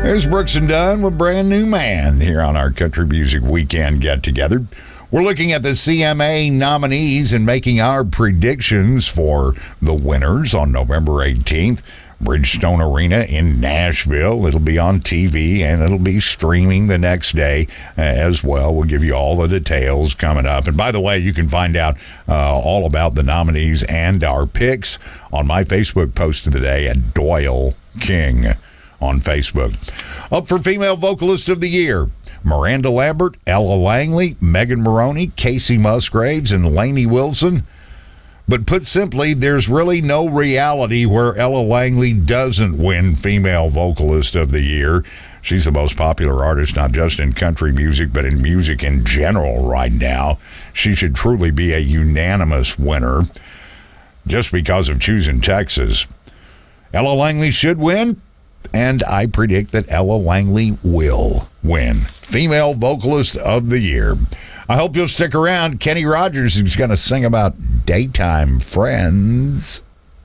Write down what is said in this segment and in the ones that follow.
There's Brooks and Dunn with Brand New Man here on our Country Music Weekend Get-Together. We're looking at the CMA nominees and making our predictions for the winners on November 18th. Bridgestone Arena in Nashville. It'll be on TV and it'll be streaming the next day as well. We'll give you all the details coming up. And by the way, you can find out all about the nominees and our picks on my Facebook post of the day at Doyle King on Facebook. Up for Female Vocalist of the Year: Miranda Lambert, Ella Langley, Megan Moroney, Casey Musgraves, and Lainey Wilson. But put simply, there's really no reality where Ella Langley doesn't win Female Vocalist of the Year. She's the most popular artist, not just in country music, but in music in general right now. She should truly be a unanimous winner just because of choosing Texas. Ella Langley should win, and I predict that Ella Langley will win Female Vocalist of the Year. I hope you'll stick around. Kenny Rogers is going to sing about daytime friends. ...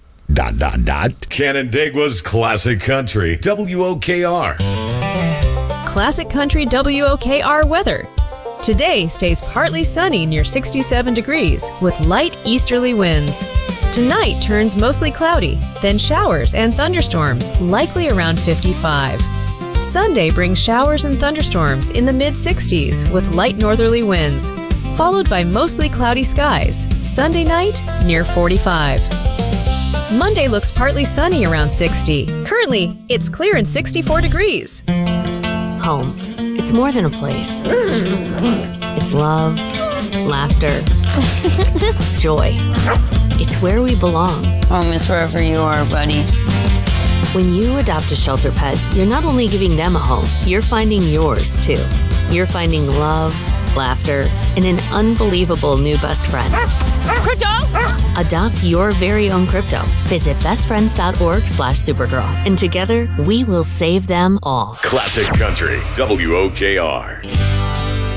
Canandaigua's Classic Country, WOKR. Classic Country WOKR weather. Today stays partly sunny near 67 degrees with light easterly winds. Tonight turns mostly cloudy, then showers and thunderstorms, likely around 55. Sunday brings showers and thunderstorms in the mid-60s with light northerly winds, followed by mostly cloudy skies. Sunday night, near 45. Monday looks partly sunny around 60. Currently, it's clear and 64 degrees. Home. It's more than a place. It's love, laughter, joy. It's where we belong. Home is wherever you are, buddy. When you adopt a shelter pet, you're not only giving them a home, you're finding yours too. You're finding love, laughter, and an unbelievable new best friend. Crypto! Adopt your very own crypto. Visit bestfriends.org/Supergirl. And together, we will save them all. Classic Country, WOKR.